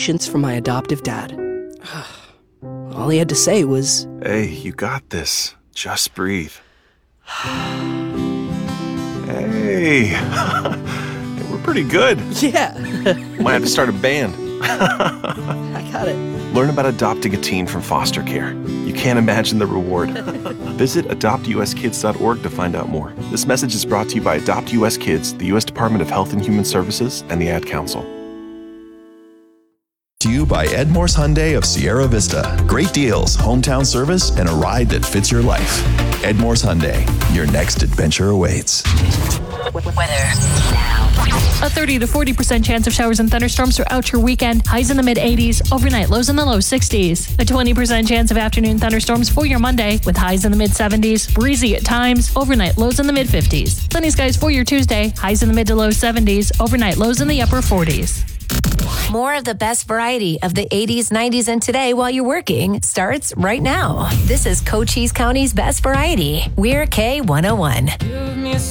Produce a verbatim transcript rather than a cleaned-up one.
patience from my adoptive dad. All he had to say was, "Hey, you got this. Just breathe." Hey, we're pretty good. yeah, Might have to start a band. I got it. Learn about adopting a teen from foster care. You can't imagine the reward. Visit adopt u s kids dot org to find out more. This message is brought to you by Adopt U S Kids, the U S Department of Health and Human Services, and the Ad Council. To you by Edmore's Hyundai of Sierra Vista. Great deals, hometown service, and a ride that fits your life. Edmore's Hyundai. Your next adventure awaits. Weather now. A thirty to forty percent chance of showers and thunderstorms throughout your weekend. Highs in the mid eighties. Overnight lows in the low sixties. A twenty percent chance of afternoon thunderstorms for your Monday with highs in the mid seventies. Breezy at times. Overnight lows in the mid fifties. Sunny skies for your Tuesday. Highs in the mid to low seventies. Overnight lows in the upper forties. More of the best variety of the eighties, nineties, and today while you're working starts right now. This is Cochise County's Best Variety. We're K one oh one.